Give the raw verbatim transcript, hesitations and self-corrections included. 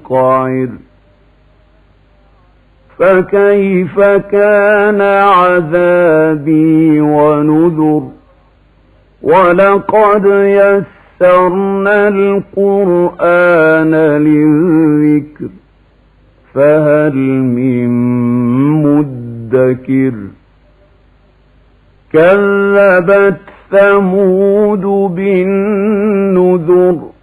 منقعر فكيف كان عذابي ونذر ولقد يسرنا القرآن للذكر فهل من مدكر كذبت ثمود بالنذر